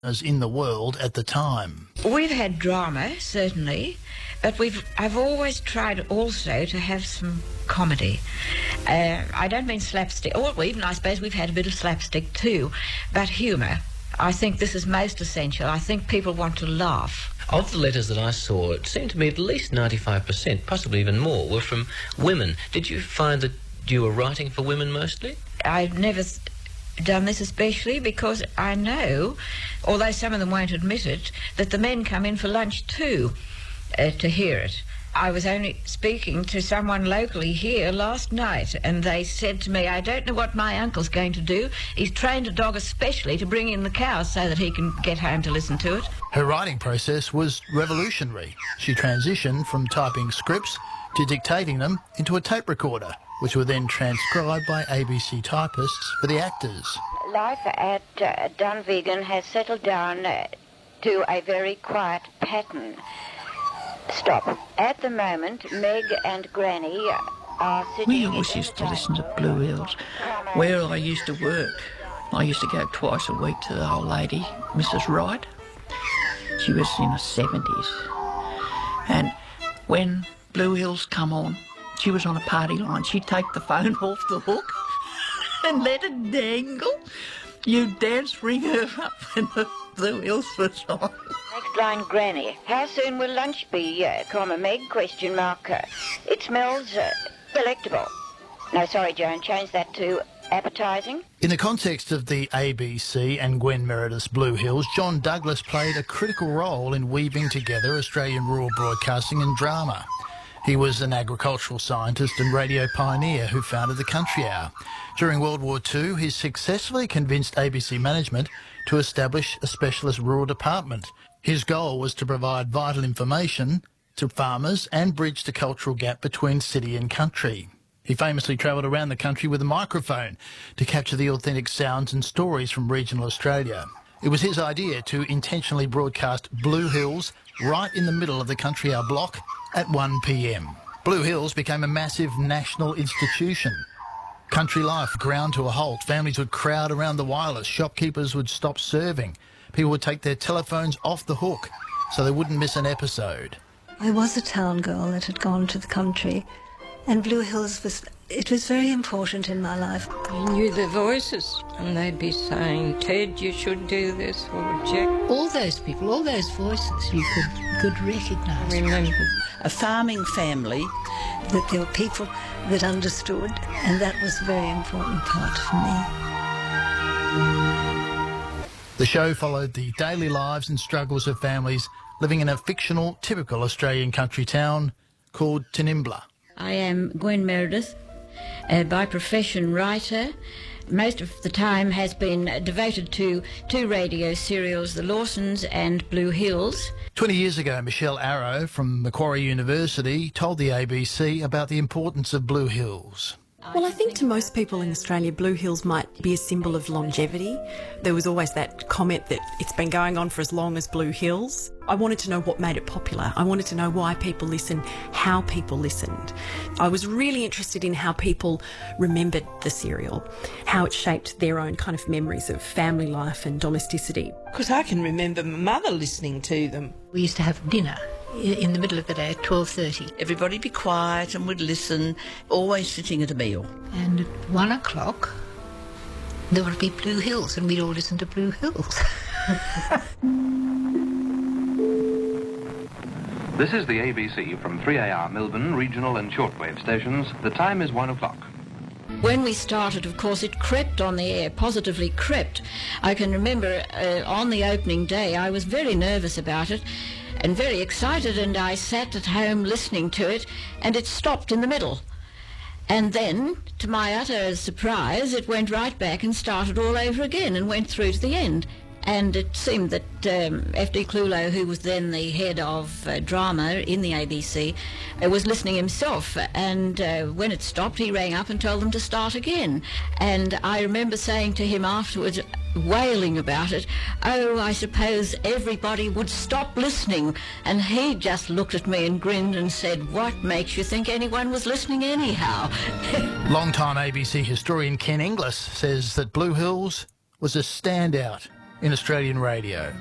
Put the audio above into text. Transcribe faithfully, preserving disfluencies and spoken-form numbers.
as in the world at the time. We've had drama, certainly, but we've I've always tried also to have some comedy. Uh, I don't mean slapstick, or even I suppose we've had a bit of slapstick too, but humour. I think this is most essential. I think people want to laugh. Of the letters that I saw, it seemed to me at least ninety-five percent, possibly even more, were from women. Did you find that you were writing for women mostly? I've never th- done this especially because I know, although some of them won't admit it, that the men come in for lunch too uh, to hear it. I was only speaking to someone locally here last night, and they said to me, I don't know what my uncle's going to do. He's trained a dog especially to bring in the cows so that he can get home to listen to it. Her writing process was revolutionary. She transitioned from typing scripts to dictating them into a tape recorder, which were then transcribed by A B C typists for the actors. Life at uh, Dunvegan has settled down uh, to a very quiet pattern. Stop. At the moment, Meg and Granny are sitting... We always used to listen to Blue Hills. Where I used to work, I used to go twice a week to the old lady, Missus Wright. She was in her seventies. And when Blue Hills come on, she was on a party line. She'd take the phone off the hook and let it dangle. You'd dance, ring her up when the Blue Hills was on. Next line, Granny. How soon will lunch be, uh, comma, Meg, question mark. Uh, it smells uh, delectable. No, sorry, Joan, change that to appetising. In the context of the A B C and Gwen Meredith's Blue Hills, John Douglas played a critical role in weaving together Australian rural broadcasting and drama. He was an agricultural scientist and radio pioneer who founded the Country Hour. During World War Two, he successfully convinced A B C management to establish a specialist rural department. His goal was to provide vital information to farmers and bridge the cultural gap between city and country. He famously travelled around the country with a microphone to capture the authentic sounds and stories from regional Australia. It was his idea to intentionally broadcast Blue Hills right in the middle of the Country Hour block at one p m. Blue Hills became a massive national institution. Country life ground to a halt. Families would crowd around the wireless. Shopkeepers would stop serving. People would take their telephones off the hook so they wouldn't miss an episode. I was a town girl that had gone to the country, and Blue Hills was, it was very important in my life. I knew their voices, and they'd be saying, Ted, you should do this, or Jack. All those people, all those voices you could, could recognise. Remember. A farming family. That there were people that understood, and that was a very important part for me. The show followed the daily lives and struggles of families living in a fictional, typical Australian country town called Tanimbla. I am Gwen Meredith, uh, by profession writer. Most of the time has been devoted to two radio serials, The Lawsons and Blue Hills. Twenty years ago, Michelle Arrow from Macquarie University told the A B C about the importance of Blue Hills. Well, I think to most people in Australia, Blue Hills might be a symbol of longevity. There was always that comment that it's been going on for as long as Blue Hills. I wanted to know what made it popular. I wanted to know why people listened, how people listened. I was really interested in how people remembered the serial, how it shaped their own kind of memories of family life and domesticity. Because I can remember my mother listening to them. We used to have dinner in the middle of the day at twelve thirty. Everybody be quiet and would listen, always sitting at a meal. And at one o'clock, there would be Blue Hills, and we'd all listen to Blue Hills. This is the A B C from three A R Melbourne regional and shortwave stations. The time is one o'clock. When we started, of course, it crept on the air, positively crept. I can remember uh, on the opening day, I was very nervous about it and very excited, and I sat at home listening to it, and it stopped in the middle. And then, to my utter surprise, it went right back and started all over again and went through to the end. And it seemed that um, F D Clulow, who was then the head of uh, drama in the A B C, uh, was listening himself. And uh, when it stopped, he rang up and told them to start again. And I remember saying to him afterwards, wailing about it, oh, I suppose everybody would stop listening. And he just looked at me and grinned and said, what makes you think anyone was listening anyhow? Long-time A B C historian Ken Inglis says that Blue Hills was a standout in Australian radio.